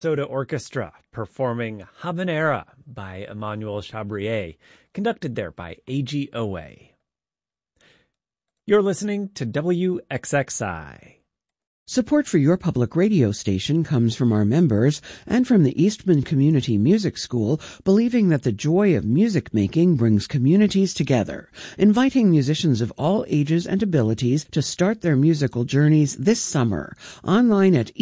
Soda Orchestra performing Habanera by Emmanuel Chabrier, conducted there by AGOA. You're listening to WXXI. Support for your public radio station comes from our members and from the Eastman Community Music School, believing that the joy of music making brings communities together, inviting musicians of all ages and abilities to start their musical journeys this summer, online at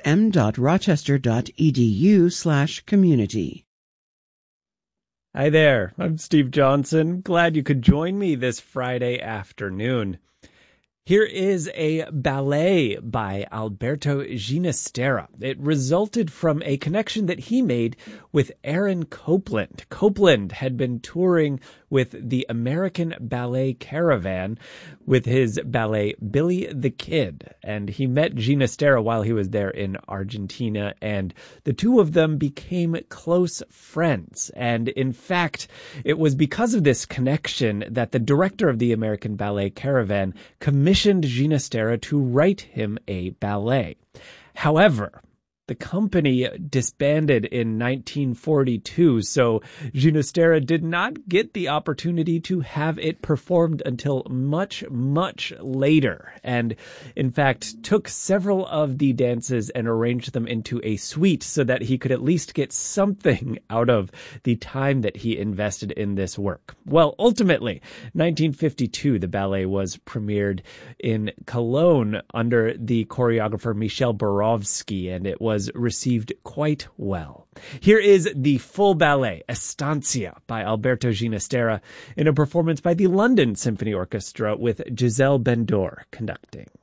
esm.rochester.edu/community. Hi there, I'm Steve Johnson. Glad you could join me this Friday afternoon. Here is a ballet by Alberto Ginastera. It resulted from a connection that he made with Aaron Copland. Copland had been touring with the American Ballet Caravan with his ballet Billy the Kid, and he met Ginastera while he was there in Argentina, and the two of them became close friends. And in fact, it was because of this connection that the director of the American Ballet Caravan commissioned Ginastera to write him a ballet. However, the company disbanded in 1942, so Ginastera did not get the opportunity to have it performed until much, much later, and in fact took several of the dances and arranged them into a suite so that he could at least get something out of the time that he invested in this work. Well, ultimately, 1952, the ballet was premiered in Cologne under the choreographer Michel Borovsky, and it was received quite well. Here is the full ballet, Estancia, by Alberto Ginastera, in a performance by the London Symphony Orchestra with Giselle Bendour conducting.